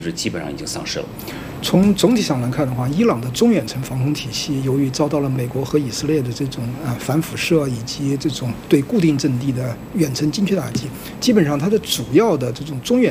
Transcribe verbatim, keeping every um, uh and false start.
是基本上已经丧失了。 从总体上来看的话，伊朗的中远程防空体系由于遭到了美国和以色列的这种啊反辐射以及这种对固定阵地的远程精确打击，基本上它的主要的这种中远